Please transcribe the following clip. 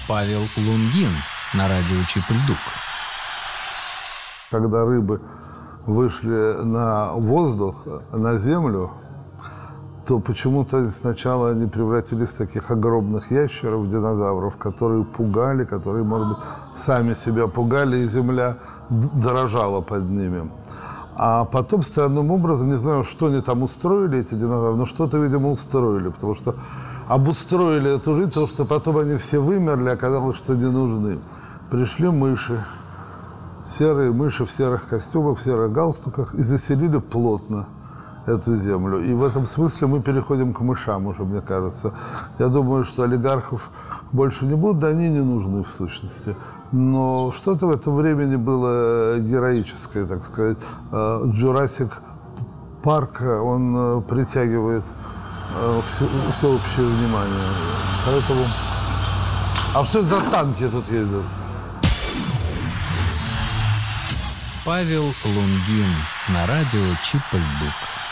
Павел Лунгин на радио Чип-Льдук. Когда рыбы вышли на воздух, на землю, то почему-то сначала они превратились в таких огромных ящеров, динозавров, которые пугали, которые, может быть, сами себя пугали, и земля дрожала под ними. А потом странным образом, не знаю, что они там устроили, эти динозавры, но что-то, видимо, устроили, потому что обустроили эту жизнь, потому что потом они все вымерли, оказалось, что не нужны. Пришли мыши, серые мыши в серых костюмах, в серых галстуках, и заселили плотно эту землю. И в этом смысле мы переходим к мышам уже, мне кажется. Я думаю, что олигархов больше не будут, да они не нужны в сущности. Но что-то в этом времени было героическое, так сказать. Jurassic Park, он притягивает всеобщее внимание. Поэтому... А что это за танки тут едут? Павел Лунгин на радио Чип-Льдук.